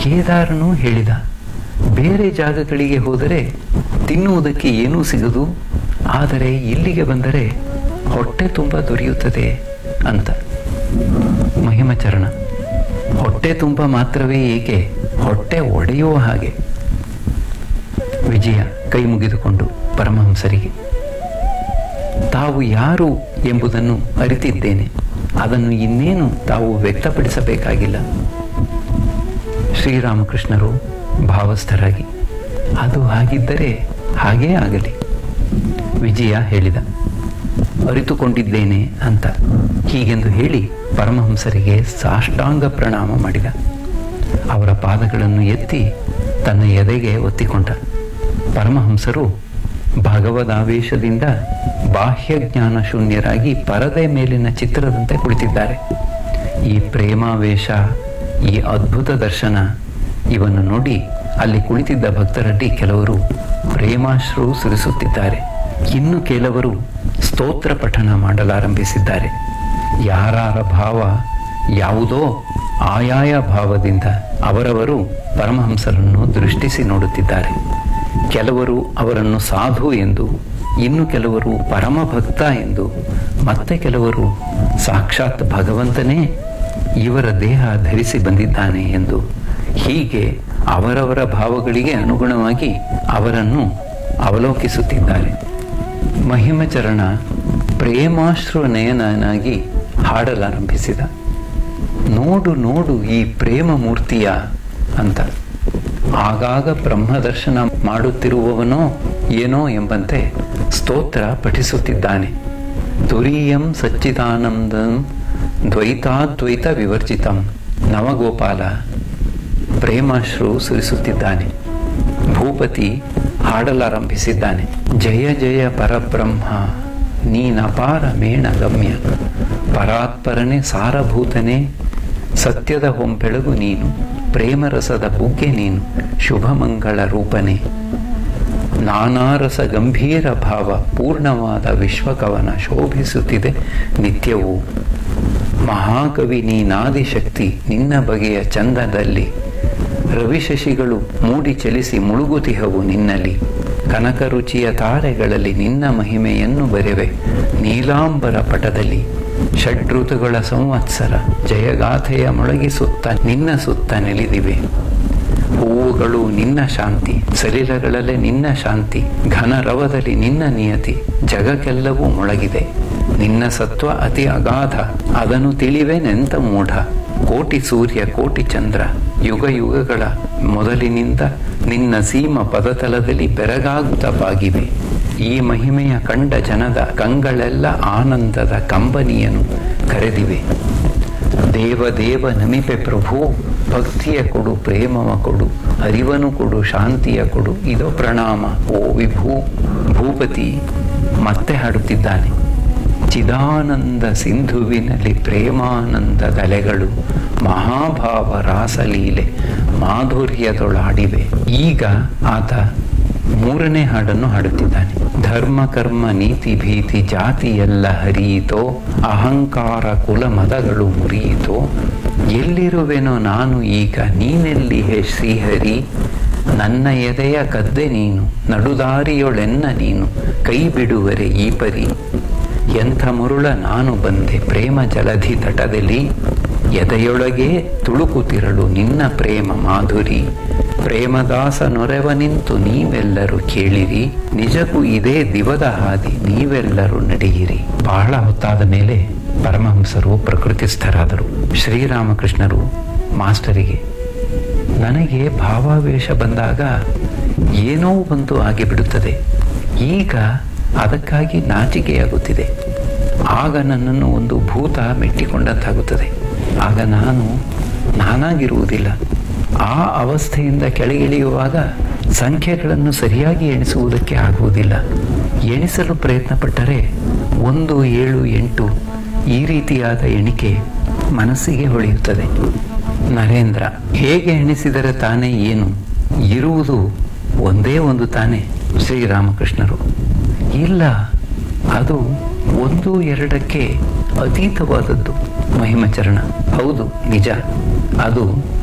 ಕೇದಾರನು ಹೇಳಿದ, ಬೇರೆ ಜಾಗಗಳಿಗೆ ಹೋದರೆ ತಿನ್ನುವುದಕ್ಕೆ ಏನೂ ಸಿಗದು, ಆದರೆ ಇಲ್ಲಿಗೆ ಬಂದರೆ ಹೊಟ್ಟೆ ತುಂಬ ದೊರೆಯುತ್ತದೆ ಅಂತ. ಮಹಿಮಚರಣ, ಹೊಟ್ಟೆ ತುಂಬ ಮಾತ್ರವೇ ಏಕೆ, ಹೊಟ್ಟೆ ಒಡೆಯುವ ಹಾಗೆ. ವಿಜಯ ಕೈ ಮುಗಿದುಕೊಂಡು ಪರಮಹಂಸರಿಗೆ, ತಾವು ಯಾರು ಎಂಬುದನ್ನು ಅರಿತಿದ್ದೇನೆ, ಅದನ್ನು ಇನ್ನೇನು ತಾವು ವ್ಯಕ್ತಪಡಿಸಬೇಕಾಗಿಲ್ಲ. ಶ್ರೀರಾಮಕೃಷ್ಣರು ಭಾವಸ್ಥರಾಗಿ, ಅದು ಹಾಗಿದ್ದರೆ ಹಾಗೇ ಆಗಲಿ. ವಿಜಯ ಹೇಳಿದ, ಅರಿತುಕೊಂಡಿದ್ದೇನೆ ಅಂತ. ಹೀಗೆಂದು ಹೇಳಿ ಪರಮಹಂಸರಿಗೆ ಸಾಷ್ಟಾಂಗ ಪ್ರಣಾಮ ಮಾಡಿದ. ಅವರ ಪಾದಗಳನ್ನು ಎತ್ತಿ ತನ್ನ ಎದೆಗೆ ಒತ್ತಿಕೊಂಡ. ಪರಮಹಂಸರು ಭಗವದಾವೇಶದಿಂದ ಬಾಹ್ಯ ಜ್ಞಾನ ಶೂನ್ಯರಾಗಿ ಪರದೆ ಮೇಲಿನ ಚಿತ್ರದಂತೆ ಕುಳಿತಿದ್ದಾರೆ. ಈ ಪ್ರೇಮಾವೇಶ, ಈ ಅದ್ಭುತ ದರ್ಶನ ಇವನ್ನು ನೋಡಿ ಅಲ್ಲಿ ಕುಳಿತಿದ್ದ ಭಕ್ತರಲ್ಲಿ ಕೆಲವರು ಪ್ರೇಮಾಶ್ರು ಸುರಿಸುತ್ತಿದ್ದಾರೆ. ಇನ್ನು ಕೆಲವರು ಸ್ತೋತ್ರ ಪಠಣ ಮಾಡಲಾರಂಭಿಸಿದ್ದಾರೆ. ಯಾರಾರ ಭಾವ ಯಾವುದೋ ಆಯಾಯ ಭಾವದಿಂದ ಅವರವರು ಪರಮಹಂಸರನ್ನು ದೃಷ್ಟಿಸಿ ನೋಡುತ್ತಿದ್ದಾರೆ. ಕೆಲವರು ಅವರನ್ನು ಸಾಧು ಎಂದು, ಇನ್ನು ಕೆಲವರು ಪರಮಭಕ್ತ ಎಂದು, ಮತ್ತೆ ಕೆಲವರು ಸಾಕ್ಷಾತ್ ಭಗವಂತನೇ ಇವರ ದೇಹ ಧರಿಸಿ ಬಂದಿದ್ದಾನೆ ಎಂದು, ಹೀಗೆ ಅವರವರ ಭಾವಗಳಿಗೆ ಅನುಗುಣವಾಗಿ ಅವರನ್ನು ಅವಲೋಕಿಸುತ್ತಿದ್ದಾರೆ. ಮಹಿಮಚರಣ ಪ್ರೇಮಾಶ್ರು ನಯನನಾಗಿ ಹಾಡಲಾರಂಭಿಸಿದ. ನೋಡು ನೋಡು ಈ ಪ್ರೇಮ ಮೂರ್ತಿಯ ಅಂತ. ಆಗಾಗ ಬ್ರಹ್ಮದರ್ಶನ ಮಾಡುತ್ತಿರುವವನೋ ಏನೋ ಎಂಬಂತೆ ಸ್ತೋತ್ರ ಪಠಿಸುತ್ತಿದ್ದಾನೆ. ತುರೀಯಂ ಸಚ್ಚಿದಾನಂದಂ ದ್ವೈತಾದ್ವೈತ ವಿವರ್ಜಿತಂ. ನವಗೋಪಾಲ ಪ್ರೇಮಾಶ್ರು ಸುರಿಸುತ್ತಿದ್ದಾನೆ. ಭೂಪತಿ ಹಾಡಲಾರಂಭಿಸಿದ್ದಾನೆ. ಜಯ ಜಯ ಪರಬ್ರಹ್ಮ ನೀನಪಾರ ಮೇಣ ಗಮ್ಯ, ಪರಾತ್ಪರನೆ ಸಾರಭೂತನೇ ಸತ್ಯದ ಹೊಂಬೆಳಗು ನೀನು, ಪ್ರೇಮರಸದ ಬುಗ್ಗೆ ನೀನು, ಶುಭಮಂಗಳ ರೂಪನೇ. ನಾನಾರಸ ಗಂಭೀರ ಭಾವ ಪೂರ್ಣವಾದ ವಿಶ್ವಕವನ ಶೋಭಿಸುತ್ತಿದೆ ನಿತ್ಯವೂ. ಮಹಾಕವಿ ನೀನಾದಿಶಕ್ತಿ ನಿನ್ನ ಬಗೆಯ ಚಂದದಲ್ಲಿ, ರವಿಶಶಿಗಳು ಮೂಡಿ ಚಲಿಸಿ ಮುಳುಗುತಿಹವು ನಿನ್ನಲ್ಲಿ. ಕನಕರುಚಿಯ ತಾರೆಗಳಲ್ಲಿ ನಿನ್ನ ಮಹಿಮೆಯನ್ನು ಬರೆವೆ ನೀಲಾಂಬರ ಪಟದಲ್ಲಿ. ಷಡ್ಋತುಗಳ ಸಂವತ್ಸರ ಜಯಗಾಥೆಯ ಮೊಳಗಿಸುತ್ತ ನಿನ್ನ ಸುತ್ತ ನೆಲೆದಿವೆ. ಹೂವುಗಳು ನಿನ್ನ ಶಾಂತಿ, ಸಲಿಲಗಳಲ್ಲೇ ನಿನ್ನ ಶಾಂತಿ, ಘನರವದಲ್ಲಿ ನಿನ್ನ ನಿಯತಿ, ಜಗಕ್ಕೆಲ್ಲವೂ ಮೊಳಗಿದೆ. ನಿನ್ನ ಸತ್ವ ಅತಿ ಅಗಾಧ, ಅದನ್ನು ತಿಳಿವೆ ನೆಂತ ಮೂಢ. ಕೋಟಿ ಸೂರ್ಯ ಕೋಟಿ ಚಂದ್ರ ಯುಗ ಯುಗಗಳ ಮೊದಲಿನಿಂದ ನಿನ್ನ ಸೀಮ ಪದತಲದಲ್ಲಿ ಬೆರಗಾಗುತ್ತ ಬಾಗಿವೆ. ಈ ಮಹಿಮೆಯ ಕಂಡ ಜನದ ಕಂಗಳೆಲ್ಲ ಆನಂದದ ಕಂಬನಿಯನ್ನು ಕರೆದಿವೆ. ದೇವ ದೇವ ನಮಿಪೆ ಪ್ರಭು, ಭಕ್ತಿಯ ಕೊಡು ಪ್ರೇಮವ ಕೊಡು, ಅರಿವನು ಕೊಡು ಶಾಂತಿಯ ಕೊಡು, ಇದೋ ಪ್ರಣಾಮ ಓ ವಿಭೂ. ಭೂಪತಿ ಮತ್ತೆ ಹಾಡುತ್ತಿದ್ದಾನೆ. ಚಿದಾನಂದ ಸಿಂಧುವಿನಲ್ಲಿ ಪ್ರೇಮಾನಂದದಲೆಗಳು, ಮಹಾಭಾವ ರಾಸಲೀಲೆ ಮಾಧುರ್ಯದೊಳಾಡಿವೆ. ಈಗ ಆತ ಮೂರನೇ ಹಾಡನ್ನು ಹಾಡುತ್ತಿದ್ದಾನೆ. ಧರ್ಮ ಕರ್ಮ ನೀತಿ ಭೀತಿ ಜಾತಿ ಎಲ್ಲ ಹರಿಯಿತೋ, ಅಹಂಕಾರ ಕುಲ ಮದಗಳು ಮುರಿಯಿತೋ. ಎಲ್ಲಿರುವೆನೋ ನಾನು ಈಗ ನೀನೆಲ್ಲಿ ಹೇ ಶ್ರೀಹರಿ, ನನ್ನ ಎದೆಯ ಕದ್ದೆ ನೀನು, ನಡುದಾರಿಯೊಳೆನ್ನ ನೀನು, ಕೈ ಬಿಡುವರೆ ಈ ಪರಿ. ಎಂಥ ಮುರುಳ ನಾನು ಬಂದೆ ಪ್ರೇಮ ಜಲಧಿ ತಟದಲ್ಲಿ, ಎದೆಯೊಳಗೆ ತುಳುಕುತ್ತಿರಳು ನಿನ್ನ ಪ್ರೇಮ ಮಾಧುರಿ. ಪ್ರೇಮದಾಸ ನೊರೆವ ನಿಂತು ನೀವೆಲ್ಲರೂ ಕೇಳಿರಿ, ನಿಜಕ್ಕೂ ಇದೇ ದಿವದ ಹಾದಿ ನೀವೆಲ್ಲರೂ ನಡೆಯಿರಿ. ಬಹಳ ಹೊತ್ತಾದ ಮೇಲೆ ಪರಮಹಂಸರು ಪ್ರಕೃತಿಸ್ಥರಾದರು. ಶ್ರೀರಾಮಕೃಷ್ಣರು ಮಾಸ್ಟರಿಗೆ, ನನಗೆ ಭಾವಾವೇಶ ಬಂದಾಗ ಏನೋ ಒಂದು ಆಗಿಬಿಡುತ್ತದೆ. ಈಗ ಅದಕ್ಕಾಗಿ ನಾಚಿಕೆಯಾಗುತ್ತಿದೆ. ಆಗ ನನ್ನನ್ನು ಒಂದು ಭೂತ ಮೆಟ್ಟಿಕೊಂಡಂತಾಗುತ್ತದೆ. ಆಗ ನಾನಾಗಿರುವುದಿಲ್ಲ. ಆ ಅವಸ್ಥೆಯಿಂದ ಕೆಳಗಿಳಿಯುವಾಗ ಸಂಖ್ಯೆಗಳನ್ನು ಸರಿಯಾಗಿ ಎಣಿಸುವುದಕ್ಕೆ ಆಗುವುದಿಲ್ಲ. ಎಣಿಸಲು ಪ್ರಯತ್ನಪಟ್ಟರೆ 1, 7, 8 ಈ ರೀತಿಯಾದ ಎಣಿಕೆ ಮನಸ್ಸಿಗೆ ಹೊಳೆಯುತ್ತದೆ. ನರೇಂದ್ರ, ಹೇಗೆ ಎಣಿಸಿದರೆ ತಾನೇ ಏನು? ಇರುವುದು ಒಂದೇ ಒಂದು ತಾನೇ. ಶ್ರೀರಾಮಕೃಷ್ಣರು, ಇಲ್ಲ, ಅದು 1, 2ಕ್ಕೆ ಅತೀತವಾದದ್ದು. ಮಹಿಮಚರಣ, ಹೌದು ನಿಜ, ಅದು